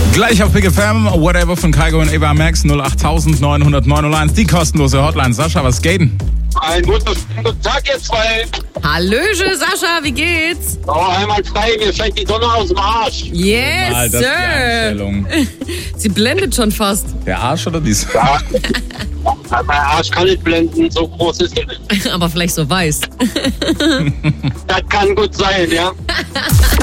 Gleich auf Big FM, Whatever von Kaigo und Eva Max, 08900 die kostenlose Hotline. Sascha, was geht denn? Einen guten Tag, ihr zwei. Hallöche, Sascha, wie geht's? Oh, einmal frei, mir scheint die Sonne aus dem Arsch. Yes, Mal, das ist die Einstellung. Sie blendet schon fast. Der Arsch oder dies? Ja. Mein Arsch kann nicht blenden, so groß ist er nicht. Aber vielleicht so weiß. Das kann gut sein, ja.